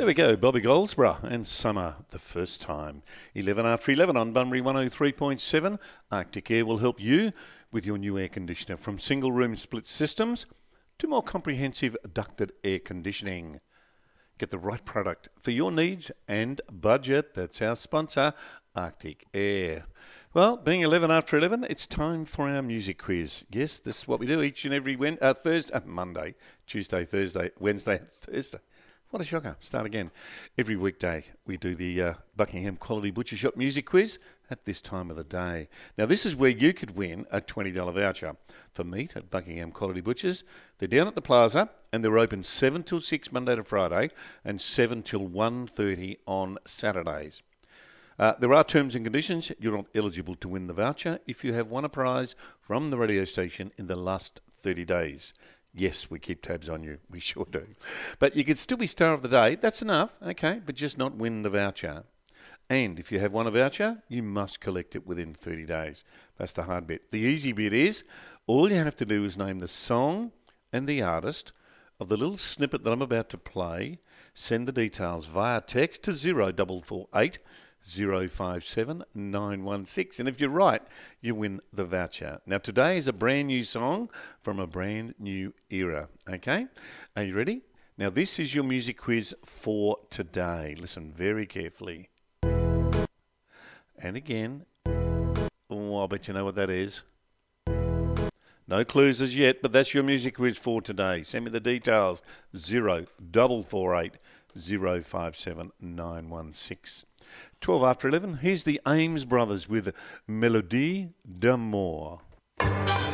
There we go, Bobby Goldsborough and Summer the First Time. 11 after 11 on Bunbury 103.7. Arctic Air will help you with your new air conditioner, from single room split systems to more comprehensive ducted air conditioning. Get the right product for your needs and budget. That's our sponsor, Arctic Air. Well, being 11 after 11, it's time for our music quiz. Yes, this is what we do each and every Monday, Tuesday, Thursday, Wednesday, Thursday. What a shocker. Start again. Every weekday we do the Buckingham Quality Butcher Shop music quiz at this time of the day. Now, this is where you could win a $20 voucher for meat at Buckingham Quality Butchers. They're down at the Plaza and they're open 7 till 6 Monday to Friday and 7 till 1:30 on Saturdays. There are terms and conditions. You're not eligible to win the voucher if you have won a prize from the radio station in the last 30 days. Yes, we keep tabs on you. We sure do. But you could still be star of the day. That's enough, okay, but just not win the voucher. And if you have won a voucher, you must collect it within 30 days. That's the hard bit. The easy bit is all you have to do is name the song and the artist of the little snippet that I'm about to play. Send the details via text to 0448 057 916. And if you're right, you win the voucher. Now, today is a brand new song from a brand new era. Okay? Are you ready? Now, this is your music quiz for today. Listen very carefully. And again, I bet you know what that is. No clues as yet, but that's your music quiz for today. Send me the details. 0448 057 916. 12 after 11, here's the Ames Brothers with Melodie d'Amour.